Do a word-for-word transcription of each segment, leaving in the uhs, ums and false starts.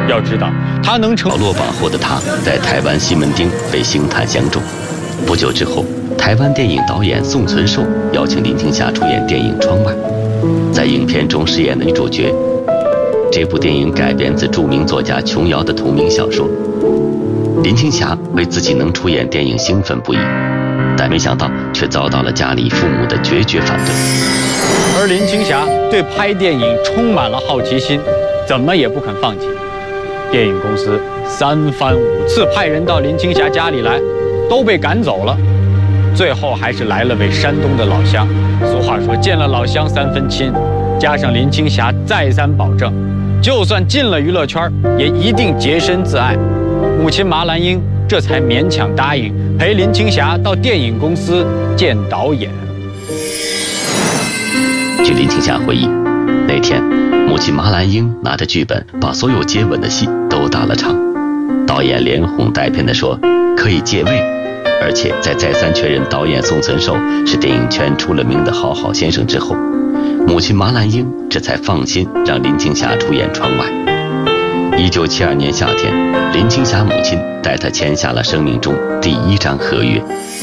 要知道，他能成落榜后的他，在台湾西门町被星探相中。不久之后，台湾电影导演宋存寿邀请林青霞出演电影《窗外》，在影片中饰演的女主角。这部电影改编自著名作家琼瑶的同名小说。林青霞为自己能出演电影兴奋不已，但没想到却遭到了家里父母的决绝反对。 而林青霞对拍电影充满了好奇心，怎么也不肯放弃。电影公司三番五次派人到林青霞家里来，都被赶走了。最后还是来了位山东的老乡。俗话说，见了老乡三分亲，加上林青霞再三保证，就算进了娱乐圈，也一定洁身自爱。母亲麻兰英这才勉强答应陪林青霞到电影公司见导演。 据林青霞回忆，那天母亲麻兰英拿着剧本，把所有接吻的戏都打了场。导演连哄带骗地说可以借位，而且在再三确认导演宋存寿是电影圈出了名的好好先生之后，母亲麻兰英这才放心让林青霞出演《窗外》。一九七二年夏天，林青霞母亲带她签下了生命中第一张合约。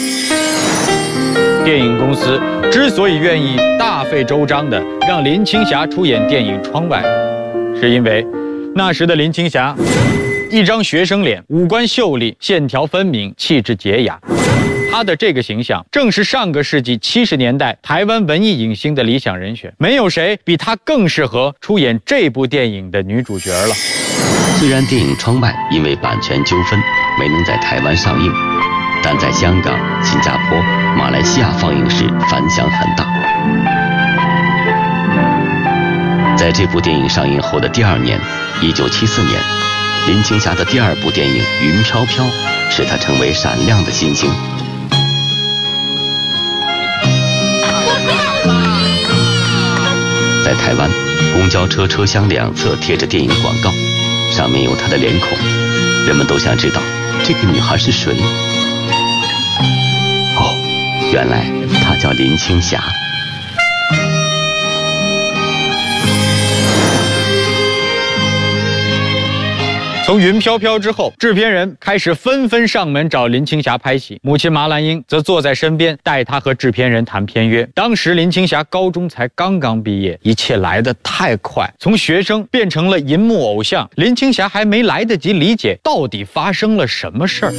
电影公司之所以愿意大费周章地让林青霞出演电影《窗外》，是因为那时的林青霞一张学生脸，五官秀丽，线条分明，气质洁雅。她的这个形象正是上个世纪七十年代台湾文艺影星的理想人选，没有谁比她更适合出演这部电影的女主角了。 虽然电影《窗外》因为版权纠纷没能在台湾上映，但在香港、新加坡、马来西亚放映时反响很大。在这部电影上映后的第二年，一九七四年，林青霞的第二部电影《云飘飘》使她成为闪亮的新星。在台湾，公交车车厢两侧贴着电影广告，上面有她的脸孔，人们都想知道这个女孩是谁。哦，原来她叫林青霞。 从云飘飘之后，制片人开始纷纷上门找林青霞拍戏，母亲麻兰英则坐在身边带她和制片人谈片约。当时林青霞高中才刚刚毕业，一切来得太快，从学生变成了银幕偶像，林青霞还没来得及理解到底发生了什么事儿。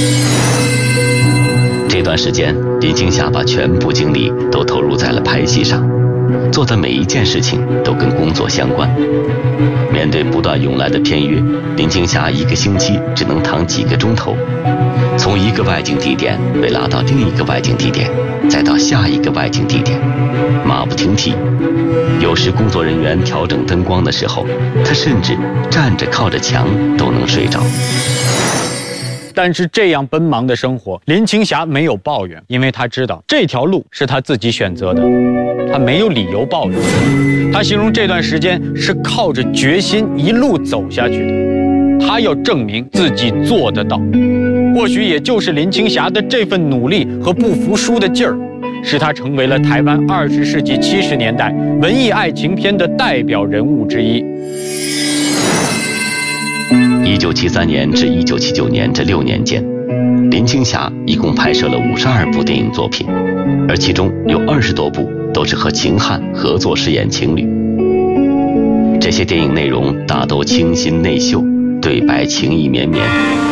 这段时间，林青霞把全部精力都投入在了拍戏上，做的每一件事情都跟工作相关。面对不断涌来的片约，林青霞一个星期只能躺几个钟头，从一个外景地点被拉到另一个外景地点，再到下一个外景地点，马不停蹄。有时工作人员调整灯光的时候，她甚至站着靠着墙都能睡着。 但是这样奔忙的生活，林青霞没有抱怨，因为她知道这条路是她自己选择的，她没有理由抱怨。她形容这段时间是靠着决心一路走下去的，她要证明自己做得到。或许也就是林青霞的这份努力和不服输的劲儿，使她成为了台湾二十世纪七十年代文艺爱情片的代表人物之一。 一九七三年至一九七九年这六年间，林青霞一共拍摄了五十二部电影作品，而其中有二十多部都是和秦汉合作饰演情侣。这些电影内容大都清新内秀，对白情意绵绵，